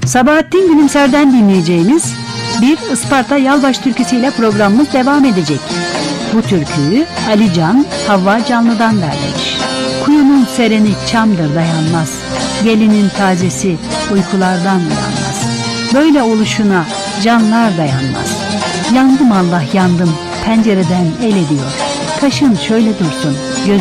Sabahattin Gülümser'den dinleyeceğiniz bir Isparta Yalvaç türküsüyle programımız devam edecek. Bu türküyü Ali Can, Havva Canlı'dan derlemiş. Kuyunun sereni çamdır dayanmaz, gelinin tazesi uykulardan uyanmaz. Böyle oluşuna canlar dayanmaz. Yandım Allah yandım, pencereden el ediyor. Kaşın şöyle dursun,